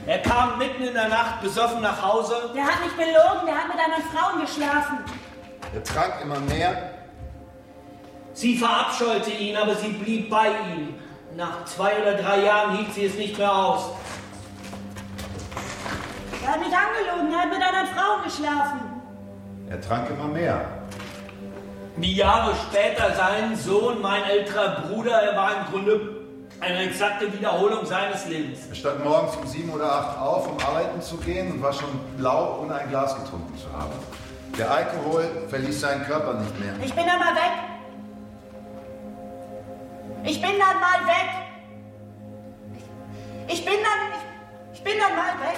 Er kam mitten in der Nacht besoffen nach Hause. Der hat nicht belogen, der hat mit anderen Frauen geschlafen. Er trank immer mehr. Sie verabscheute ihn, aber sie blieb bei ihm. Nach 2 oder 3 Jahren hielt sie es nicht mehr aus. Er hat mich angelogen, er hat mit anderen Frauen geschlafen. Er trank immer mehr. Die Jahre später sein Sohn, mein älterer Bruder, er war im Grunde eine exakte Wiederholung seines Lebens. Er stand morgens um 7 oder 8 auf, um arbeiten zu gehen und war schon blau, ohne ein Glas getrunken zu haben. Der Alkohol verließ seinen Körper nicht mehr. Ich bin dann mal weg. Ich bin dann mal weg. Ich bin dann mal weg.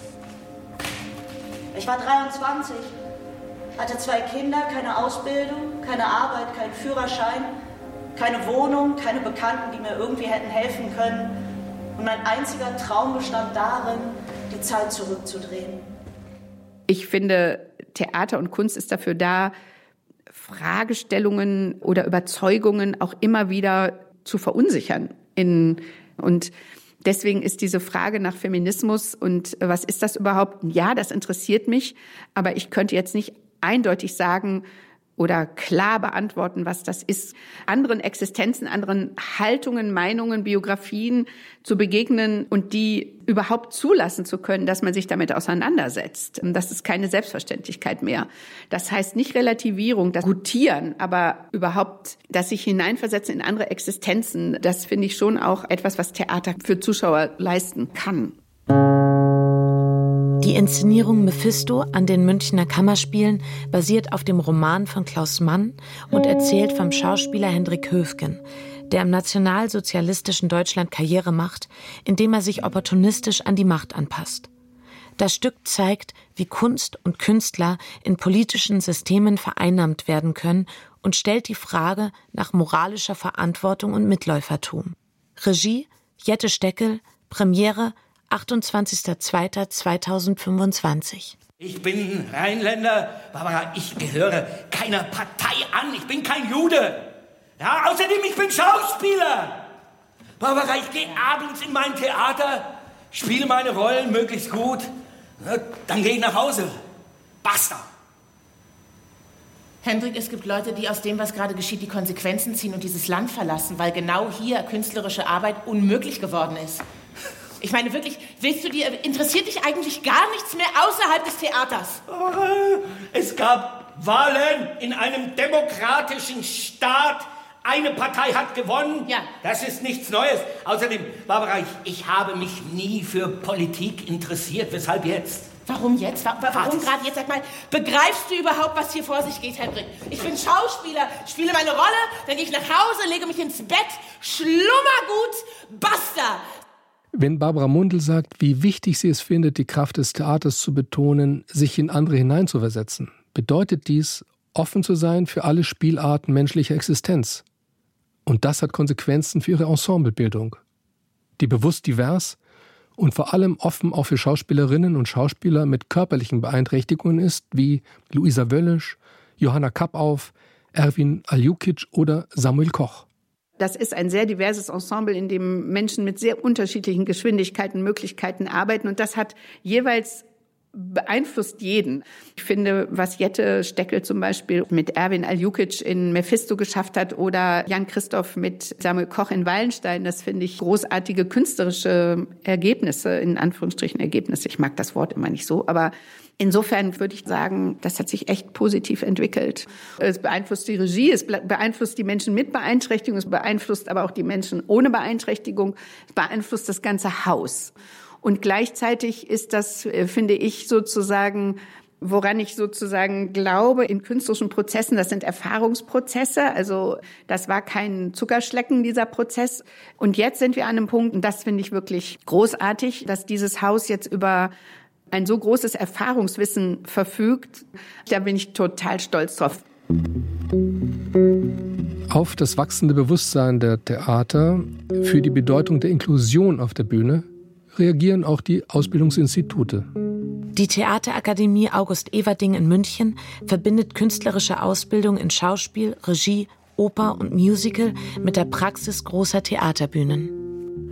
Ich war 23, hatte 2 Kinder, keine Ausbildung, keine Arbeit, keinen Führerschein, keine Wohnung, keine Bekannten, die mir irgendwie hätten helfen können. Und mein einziger Traum bestand darin, die Zeit zurückzudrehen. Ich finde, Theater und Kunst ist dafür da, Fragestellungen oder Überzeugungen auch immer wieder zu verunsichern. Und deswegen ist diese Frage nach Feminismus und was ist das überhaupt? Ja, das interessiert mich, aber ich könnte jetzt nicht eindeutig sagen oder klar beantworten, was das ist. Anderen Existenzen, anderen Haltungen, Meinungen, Biografien zu begegnen und die überhaupt zulassen zu können, dass man sich damit auseinandersetzt. Das ist keine Selbstverständlichkeit mehr. Das heißt nicht Relativierung, das Gutieren, aber überhaupt das sich hineinversetzen in andere Existenzen, das finde ich schon auch etwas, was Theater für Zuschauer leisten kann. Die Inszenierung Mephisto an den Münchner Kammerspielen basiert auf dem Roman von Klaus Mann und erzählt vom Schauspieler Hendrik Höfgen, der im nationalsozialistischen Deutschland Karriere macht, indem er sich opportunistisch an die Macht anpasst. Das Stück zeigt, wie Kunst und Künstler in politischen Systemen vereinnahmt werden können und stellt die Frage nach moralischer Verantwortung und Mitläufertum. Regie Jette Steckel, Premiere 28.02.2025. Ich bin Rheinländer, Barbara, ich gehöre keiner Partei an, ich bin kein Jude. Ja, außerdem, ich bin Schauspieler. Barbara, ich gehe abends in mein Theater, spiele meine Rollen möglichst gut, dann gehe ich nach Hause. Basta. Hendrik, es gibt Leute, die aus dem, was gerade geschieht, die Konsequenzen ziehen und dieses Land verlassen, weil genau hier künstlerische Arbeit unmöglich geworden ist. Ich meine wirklich, interessiert dich eigentlich gar nichts mehr außerhalb des Theaters? Es gab Wahlen in einem demokratischen Staat. Eine Partei hat gewonnen. Ja. Das ist nichts Neues. Außerdem, Barbara, ich habe mich nie für Politik interessiert. Weshalb jetzt? Warum jetzt? Warum gerade jetzt? Sag mal, begreifst du überhaupt, was hier vor sich geht, Hendrik? Ich bin Schauspieler, spiele meine Rolle, dann gehe ich nach Hause, lege mich ins Bett, Schlummergut, basta! Wenn Barbara Mundl sagt, wie wichtig sie es findet, die Kraft des Theaters zu betonen, sich in andere hineinzuversetzen, bedeutet dies, offen zu sein für alle Spielarten menschlicher Existenz. Und das hat Konsequenzen für ihre Ensemblerbildung, die bewusst divers und vor allem offen auch für Schauspielerinnen und Schauspieler mit körperlichen Beeinträchtigungen ist, wie Luisa Wöllisch, Johanna Kappauf, Erwin Aljukic oder Samuel Koch. Das ist ein sehr diverses Ensemble, in dem Menschen mit sehr unterschiedlichen Geschwindigkeiten, Möglichkeiten arbeiten. Und das hat jeweils beeinflusst jeden. Ich finde, was Jette Steckel zum Beispiel mit Erwin Aljukic in Mephisto geschafft hat oder Jan Christoph mit Samuel Koch in Wallenstein, das finde ich großartige künstlerische Ergebnisse, in Anführungsstrichen Ergebnisse. Ich mag das Wort immer nicht so, aber insofern würde ich sagen, das hat sich echt positiv entwickelt. Es beeinflusst die Regie, es beeinflusst die Menschen mit Beeinträchtigung, es beeinflusst aber auch die Menschen ohne Beeinträchtigung, es beeinflusst das ganze Haus. Und gleichzeitig ist das, finde ich, sozusagen, woran ich sozusagen glaube, in künstlerischen Prozessen, das sind Erfahrungsprozesse, also das war kein Zuckerschlecken, dieser Prozess. Und jetzt sind wir an einem Punkt, und das finde ich wirklich großartig, dass dieses Haus jetzt über ein so großes Erfahrungswissen verfügt. Da bin ich total stolz drauf. Auf das wachsende Bewusstsein der Theater für die Bedeutung der Inklusion auf der Bühne reagieren auch die Ausbildungsinstitute. Die Theaterakademie August Everding in München verbindet künstlerische Ausbildung in Schauspiel, Regie, Oper und Musical mit der Praxis großer Theaterbühnen.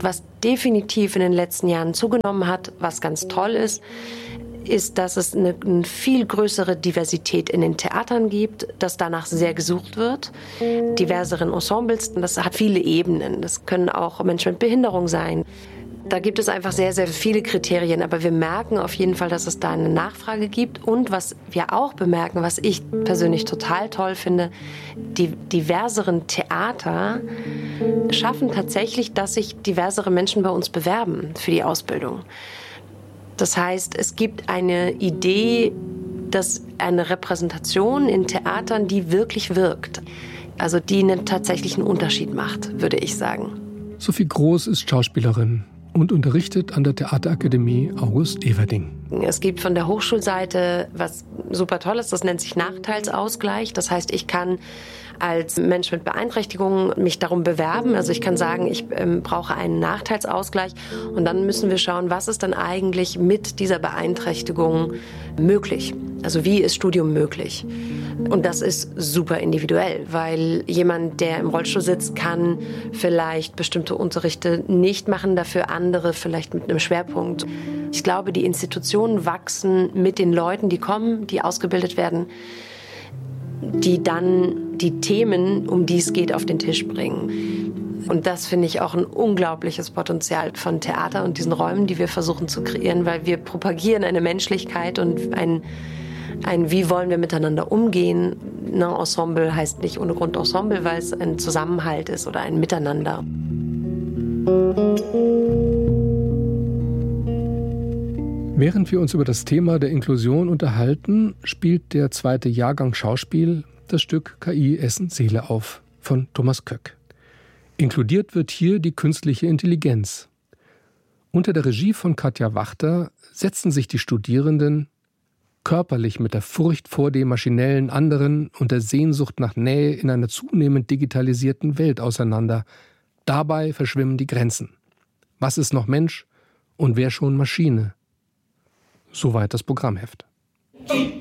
Was definitiv in den letzten Jahren zugenommen hat, was ganz toll ist, dass es eine viel größere Diversität in den Theatern gibt, dass danach sehr gesucht wird. Diverseren Ensembles, das hat viele Ebenen. Das können auch Menschen mit Behinderung sein. Da gibt es einfach sehr, sehr viele Kriterien. Aber wir merken auf jeden Fall, dass es da eine Nachfrage gibt. Und was wir auch bemerken, was ich persönlich total toll finde, die diverseren Theater schaffen tatsächlich, dass sich diversere Menschen bei uns bewerben für die Ausbildung. Das heißt, es gibt eine Idee, dass eine Repräsentation in Theatern, die wirklich wirkt, also die einen tatsächlichen Unterschied macht, würde ich sagen. Sophie Groß ist Schauspielerin und unterrichtet an der Theaterakademie August Everding. Es gibt von der Hochschulseite was super Tolles, das nennt sich Nachteilsausgleich. Das heißt, ich kann als Mensch mit Beeinträchtigungen mich darum bewerben. Also ich kann sagen, ich brauche einen Nachteilsausgleich und dann müssen wir schauen, was ist dann eigentlich mit dieser Beeinträchtigung möglich? Also wie ist Studium möglich? Und das ist super individuell, weil jemand, der im Rollstuhl sitzt, kann vielleicht bestimmte Unterrichte nicht machen, dafür andere vielleicht mit einem Schwerpunkt. Ich glaube, die Institutionen wachsen mit den Leuten, die kommen, die ausgebildet werden, die dann die Themen, um die es geht, auf den Tisch bringen. Und das finde ich auch ein unglaubliches Potenzial von Theater und diesen Räumen, die wir versuchen zu kreieren, weil wir propagieren eine Menschlichkeit und ein wie wollen wir miteinander umgehen. Ensemble heißt nicht ohne Grund Ensemble, weil es ein Zusammenhalt ist oder ein Miteinander. Während wir uns über das Thema der Inklusion unterhalten, spielt der 2. Jahrgang Schauspiel das Stück KI Essen Seele auf von Thomas Köck. Inkludiert wird hier die künstliche Intelligenz. Unter der Regie von Katja Wachter setzen sich die Studierenden körperlich mit der Furcht vor dem maschinellen anderen und der Sehnsucht nach Nähe in einer zunehmend digitalisierten Welt auseinander. Dabei verschwimmen die Grenzen. Was ist noch Mensch und wer schon Maschine? Soweit das Programmheft.